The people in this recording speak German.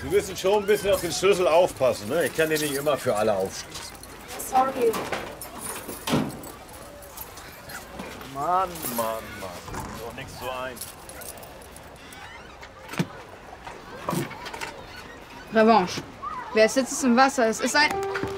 Wir müssen schon ein bisschen auf den Schlüssel aufpassen, ne? Ich kann den nicht immer für alle aufschließen. Sorry. Mann. Doch nichts so ein. Revanche. Wer sitzt im Wasser? Es ist ein...